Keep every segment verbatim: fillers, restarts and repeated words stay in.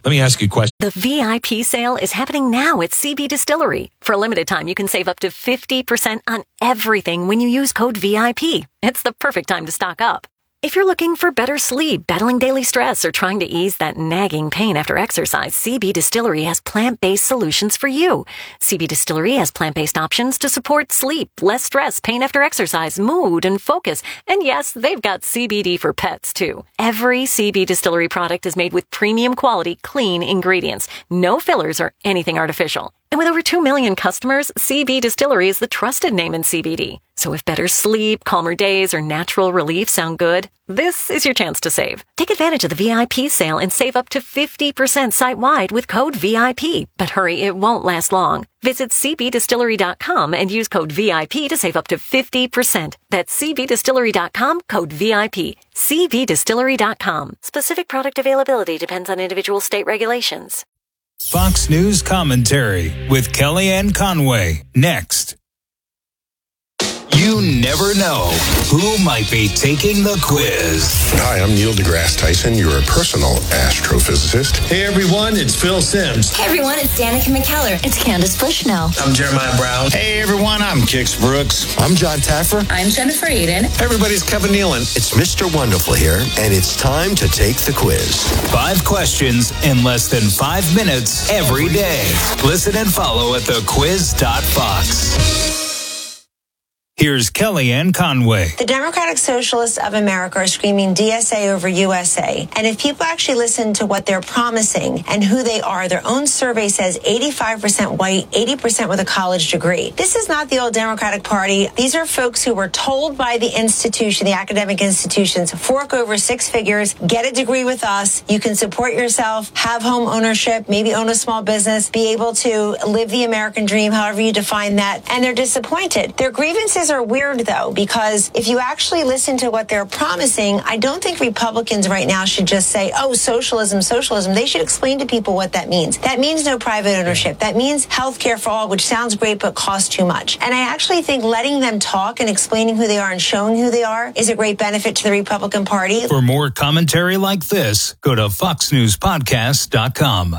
Let me ask you a question. The V I P sale is happening now at C B Distillery. For a limited time, you can save up to fifty percent on everything when you use code V I P. It's the perfect time to stock up. If you're looking for better sleep, battling daily stress, or trying to ease that nagging pain after exercise, C B Distillery has plant-based solutions for you. C B Distillery has plant-based options to support sleep, less stress, pain after exercise, mood, and focus. And yes, they've got C B D for pets, too. Every C B Distillery product is made with premium quality, clean ingredients. No fillers or anything artificial. And with over two million customers, C B Distillery is the trusted name in C B D. So if better sleep, calmer days, or natural relief sound good, this is your chance to save. Take advantage of the V I P sale and save up to fifty percent site-wide with code V I P. But hurry, it won't last long. Visit c b distillery dot com and use code V I P to save up to fifty percent. That's c b distillery dot com, code V I P. c b distillery dot com. Specific product availability depends on individual state regulations. Fox News Commentary with Kellyanne Conway. Next. You never know who might be taking the quiz. Hi, I'm Neil deGrasse Tyson, your personal astrophysicist. Hey everyone, it's Phil Simms. Hey everyone, it's Danica McKellar. It's Candace Bushnell. I'm Jeremiah Brown. Hey everyone, I'm Kix Brooks. I'm John Taffer. I'm Jennifer Aiden. Hey everybody's Kevin Nealon. It's Mister Wonderful here, and it's time to take the quiz. Five questions in less than five minutes every day. Listen and follow at the quiz dot fox. Here's Kellyanne Conway. The Democratic Socialists of America are screaming D S A over U S A. And if people actually listen to what they're promising and who they are, their own survey says eighty-five percent white, eighty percent with a college degree. This is not the old Democratic Party. These are folks who were told by the institution, the academic institutions, fork over six figures, get a degree with us. You can support yourself, have home ownership, maybe own a small business, be able to live the American dream, however you define that. And they're disappointed. Their grievances are weird, though, because if you actually listen to what they're promising, I don't think Republicans right now should just say, oh, socialism, socialism. They should explain to people what that means. That means no private ownership. That means health care for all, which sounds great but costs too much. And I actually think letting them talk and explaining who they are and showing who they are is a great benefit to the Republican Party. For more commentary like this, go to fox news podcast dot com.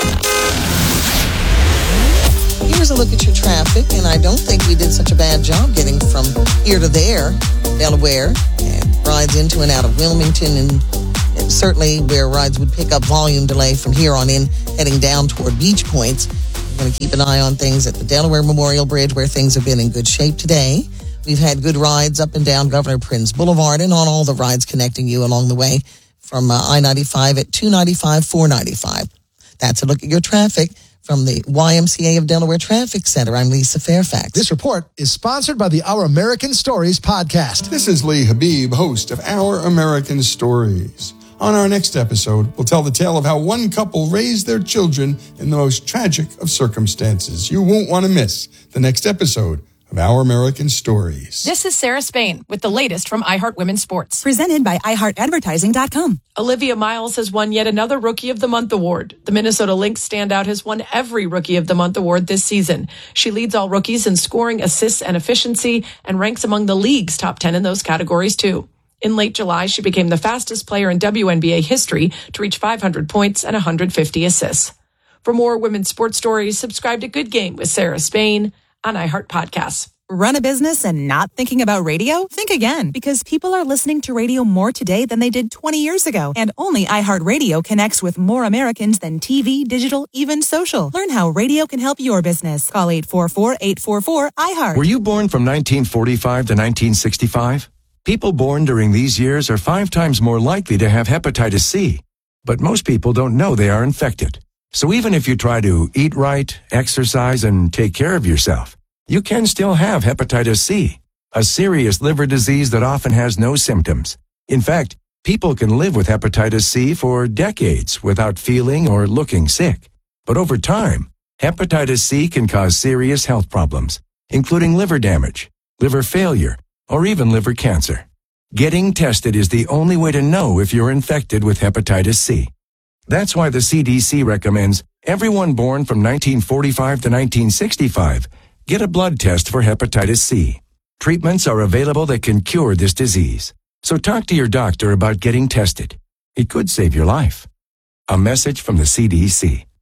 Here's a look at your traffic, and I don't think we did such a bad job getting from here to there, Delaware, and rides into and out of Wilmington, and certainly where rides would pick up volume delay from here on in, heading down toward Beach Points. We're going to keep an eye on things at the Delaware Memorial Bridge, where things have been in good shape today. We've had good rides up and down Governor Prince Boulevard and on all the rides connecting you along the way from uh, I ninety-five at two ninety-five, four ninety-five. That's a look at your traffic. From the Y M C A of Delaware Traffic Center, I'm Lisa Fairfax. This report is sponsored by the Our American Stories podcast. This is Lee Habib, host of Our American Stories. On our next episode, we'll tell the tale of how one couple raised their children in the most tragic of circumstances. You won't want to miss the next episode of Our American Stories. This is Sarah Spain with the latest from iHeart Women's Sports. Presented by i heart advertising dot com. Olivia Miles has won yet another Rookie of the Month award. The Minnesota Lynx standout has won every Rookie of the Month award this season. She leads all rookies in scoring, assists, and efficiency, and ranks among the league's top ten in those categories, too. In late July, she became the fastest player in W N B A history to reach five hundred points and one hundred fifty assists. For more women's sports stories, subscribe to Good Game with Sarah Spain on iHeart Podcasts. Run a business and not thinking about radio? Think again, because people are listening to radio more today than they did twenty years ago. And only iHeartRadio connects with more Americans than T V, digital, even social. Learn how radio can help your business. Call eight four four, eight four four, I heart. Were you born from nineteen forty-five to nineteen sixty-five? People born during these years are five times more likely to have hepatitis C. But most people don't know they are infected. So even if you try to eat right, exercise, and take care of yourself, you can still have hepatitis C, a serious liver disease that often has no symptoms. In fact, people can live with hepatitis C for decades without feeling or looking sick. But over time, hepatitis C can cause serious health problems, including liver damage, liver failure, or even liver cancer. Getting tested is the only way to know if you're infected with hepatitis C. That's why the C D C recommends everyone born from nineteen forty-five to nineteen sixty-five get a blood test for hepatitis C. Treatments are available that can cure this disease. So talk to your doctor about getting tested. It could save your life. A message from the C D C.